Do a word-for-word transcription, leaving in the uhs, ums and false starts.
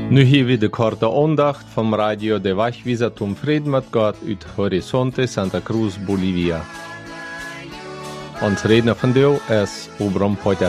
Nu hier weer de korte aandacht van Radio de Wegwijzer Tom Frieden met God uit Horizonte Santa Cruz, Bolivia. Ons redner vandaag is Obram Potter.